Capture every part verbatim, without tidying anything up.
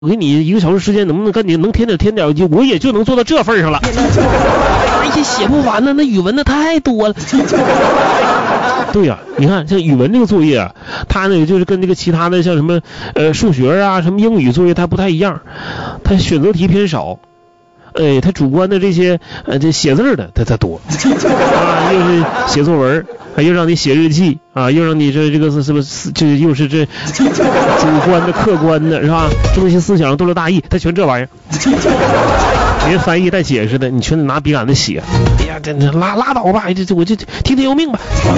我给你一个小时时间，能不能赶紧能添点添点，就我也就能做到这份上了。而且写不完呢，那语文的太多了。对呀、啊，你看像语文这个作业啊，它呢就是跟这个其他的像什么呃数学啊、什么英语作业它不太一样，它选择题偏少。哎，他主观的这些呃这写字的他他多啊，又是写作文，又让你写日记啊，又让你这这个是什么这又是这主观的客观的是吧？中心思想、多罗大意，他全这玩意儿，连翻译带解释的，你全得拿笔杆子写。哎呀，这这拉拉倒吧，这这我就听天由命吧。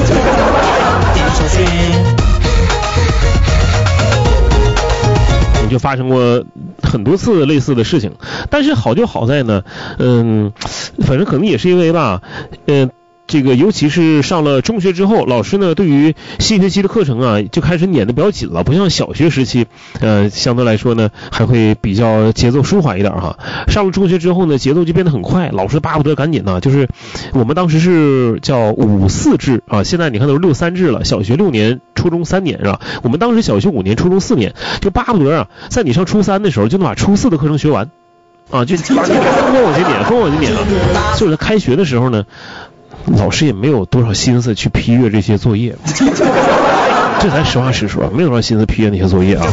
就发生过很多次类似的事情，但是好就好在呢，嗯，反正可能也是因为吧，嗯、呃，这个尤其是上了中学之后，老师呢对于新学期的课程啊就开始撵得比较紧了，不像小学时期，呃，相对来说呢还会比较节奏舒缓一点哈。上了中学之后呢，节奏就变得很快，老师巴不得赶紧呢，就是我们当时是叫五四制啊，现在你看都是六三制了，小学六年。初中三年是吧？我们当时小学五年，初中四年，就巴不得啊，在你上初三的时候就能把初四的课程学完，啊，就疯狂往前点，疯狂往前点啊！所以在开学的时候呢，老师也没有多少心思去批阅这些作业，这咱实话实说，没有多少心思批阅那些作业啊。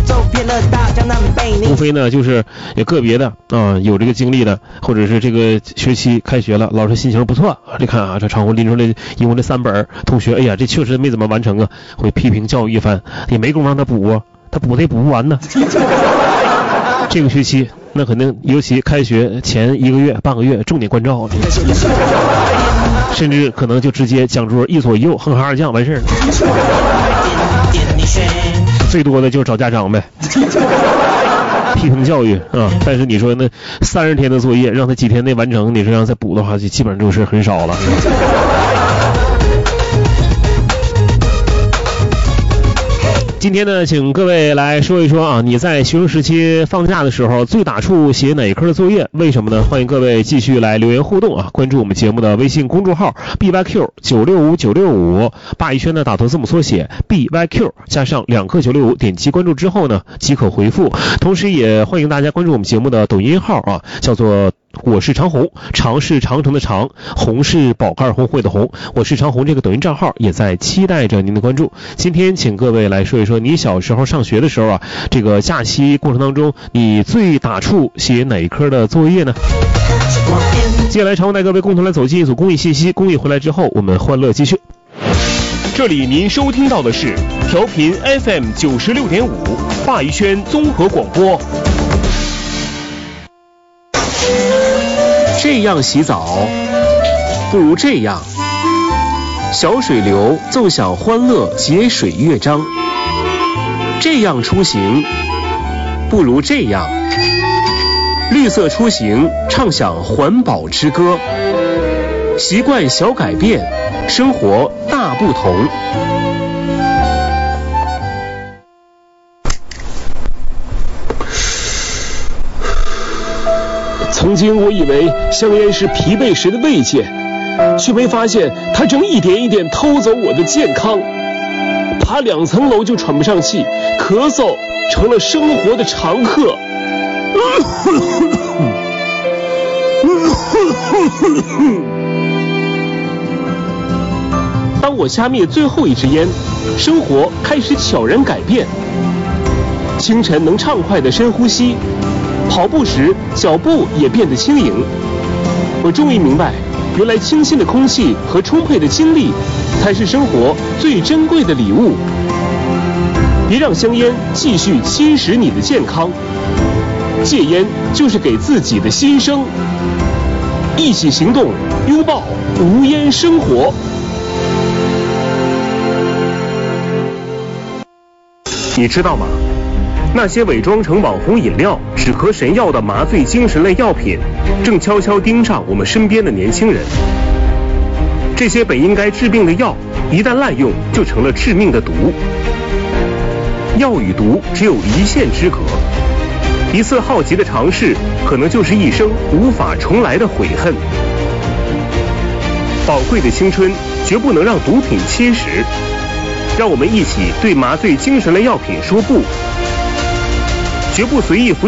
无非呢就是有个别的啊有这个经历的，或者是这个学期开学了，老师心情不错啊，这看啊这常红拎出来一共这三本，同学哎呀这确实没怎么完成啊，会批评教育一番，也没工夫让他补啊，他补他也补不完呢。这个学期那肯定尤其开学前一个月半个月重点关照了，甚至可能就直接讲桌一左一右哼哈二将完事儿了。最多的就是找家长呗，批评教育啊。但是你说那三十天的作业让他几天内完成，你说让再补的话，就基本上就是很少了。今天呢，请各位来说一说啊，你在学生时期放假的时候最打怵写哪一科的作业？为什么呢？欢迎各位继续来留言互动啊！关注我们节目的微信公众号 B Y Q 九六五九六五，霸一圈的打头字母缩写 B Y Q 加上两个九六五，点击关注之后呢，即可回复。同时也欢迎大家关注我们节目的抖音号啊，叫做我是长红，长是长城的长，红是宝盖红会的红，我是长红这个抖音账号也在期待着您的关注。今天请各位来说一说你小时候上学的时候啊，这个假期过程当中你最打怵写哪一科的作业呢？接下来常带各位共同来走进一组公益信息，公益回来之后我们欢乐继续。这里您收听到的是调频 F M 九十六点五华谊轩综合广播。这样洗澡不如这样，小水流奏响欢乐节水乐章。这样出行不如这样，绿色出行唱响环保之歌。习惯小改变，生活大不同。曾经我以为香烟是疲惫时的慰藉，却没发现它正一点一点偷走我的健康。爬两层楼就喘不上气，咳嗽成了生活的常客。当我掐灭最后一支烟，生活开始悄然改变。清晨能畅快的深呼吸，跑步时脚步也变得轻盈。我终于明白，原来清新的空气和充沛的精力才是生活最珍贵的礼物。别让香烟继续侵蚀你的健康，戒烟就是给自己的新生。一起行动，拥抱无烟生活。你知道吗？那些伪装成网红饮料、止咳神药的麻醉精神类药品，正悄悄盯上我们身边的年轻人。这些本应该治病的药，一旦滥用，就成了致命的毒。药与毒只有一线之隔，一次好奇的尝试，可能就是一生无法重来的悔恨。宝贵的青春，绝不能让毒品侵蚀。让我们一起对麻醉精神类药品说不，绝不随意服